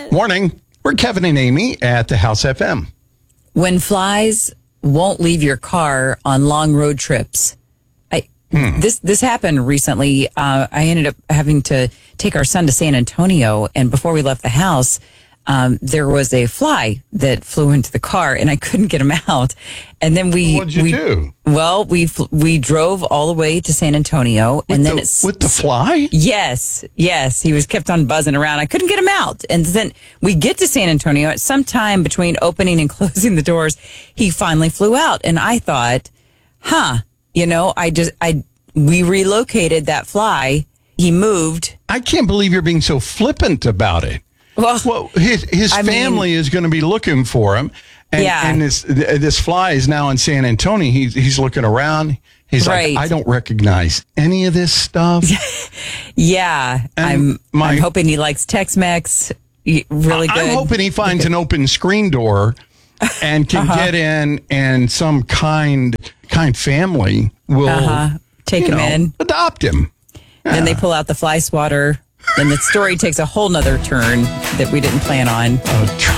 Morning. We're Kevin and Amy at the House FM. When flies won't leave your car on long road trips. This happened recently. I ended up having to take our son to San Antonio, and before we left the house, there was a fly that flew into the car, and I couldn't get him out. And then What'd you do? Well, we drove all the way to San Antonio, and then with the fly? Yes, he was kept on buzzing around. I couldn't get him out, and then we get to San Antonio at some time between opening and closing the doors. He finally flew out, and I thought, we relocated that fly. He moved. I can't believe you're being so flippant about it. Well, his family is going to be looking for him. And this fly is now in San Antonio. He's looking around. He's right. like, I don't recognize any of this stuff. Yeah. I'm hoping he likes Tex-Mex. Really good. I'm hoping he finds an open screen door and can get in, and some kind family will take him in. Adopt him. Then they pull out the fly swatter. And the story takes a whole nother turn that we didn't plan on.